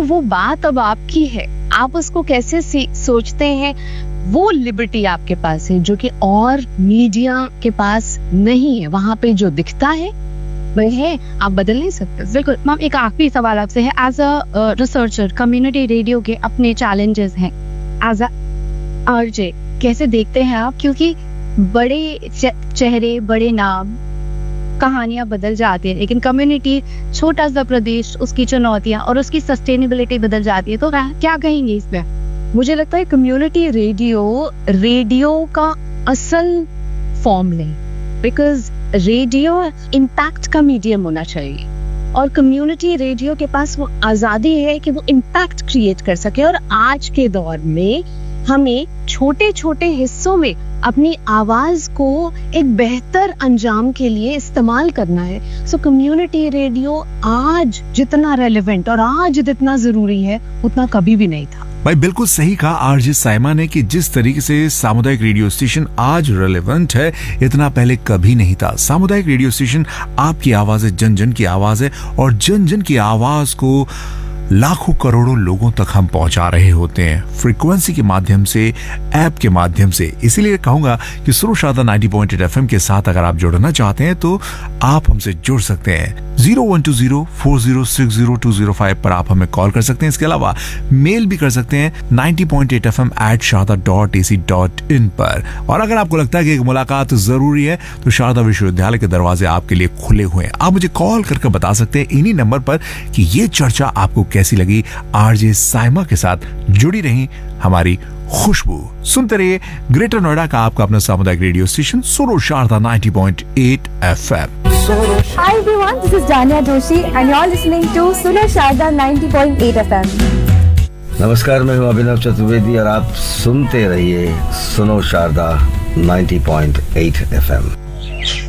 वो बात अब आपकी है, आप उसको कैसे सोचते हैं, वो लिबर्टी आपके पास है जो कि और मीडिया के पास नहीं है। वहां पे जो दिखता है वह है, आप बदल नहीं सकते। बिल्कुल मैम, एक आखिरी सवाल आपसे है, as a researcher community radio के अपने चैलेंजेस हैं, एज अ आरजे कैसे देखते हैं आप, क्योंकि बड़े चेहरे, बड़े नाम, कहानियां बदल जाती है, लेकिन कम्युनिटी, छोटा सा प्रदेश, उसकी चुनौतियां और उसकी सस्टेनेबिलिटी बदल जाती है, तो क्या कहेंगे इस पे? मुझे लगता है कम्युनिटी रेडियो का असल फॉर्म नहीं, बिकॉज रेडियो इम्पैक्ट का मीडियम होना चाहिए और कम्युनिटी रेडियो के पास वो आजादी है कि वो इम्पैक्ट क्रिएट कर सके। और आज के दौर में हमें छोटे छोटे हिस्सों में अपनी आवाज को एक बेहतर अंजाम के लिए इस्तेमाल करना है। सो कम्युनिटी रेडियो आज जितना रेलेवेंट और आज जितना जरूरी है उतना कभी भी नहीं था। भाई बिल्कुल सही कहा आरजे साइमा ने कि जिस तरीके से सामुदायिक रेडियो स्टेशन आज रेलेवेंट है, इतना पहले कभी नहीं था। सामुदायिक रेडियो स्टेशन आपकी आवाज है, जन जन की आवाज है और जन जन की आवाज को लाखों करोड़ों लोगों तक हम पहुंचा रहे होते हैं, फ्रीक्वेंसी के माध्यम से, ऐप के माध्यम से। इसीलिए कहूंगा कि सुनो शारदा 90.8 FM के साथ अगर आप जुड़ना चाहते हैं तो आप हमसे जुड़ सकते हैं। 012040602005 पर आप हमें कॉल कर सकते हैं। इसके अलावा मेल भी कर सकते हैं 90.8 FM@sharda.ac.in पर। और अगर आपको लगता है कि एक मुलाकात जरूरी है तो शारदा विश्वविद्यालय के दरवाजे आपके लिए खुले हुए हैं। आप मुझे कॉल करके बता सकते हैं इन्हीं नंबर पर कि ये चर्चा आपको कैसी लगी। आरजे साइमा के साथ जुड़ी रही हमारी खुशबू। सुनते रहिए ग्रेटर नोएडा का आपका अपना सामुदायिक रेडियो स्टेशन सुनो Sharda 90.8 FM। Hi everyone, this is Danya Joshi and you're listening to Suno Sharda 90.8 FM. नमस्कार, मैं हूं अभिनव चतुर्वेदी और आप सुनते रहिए सुनो शारदा 90.8 FM।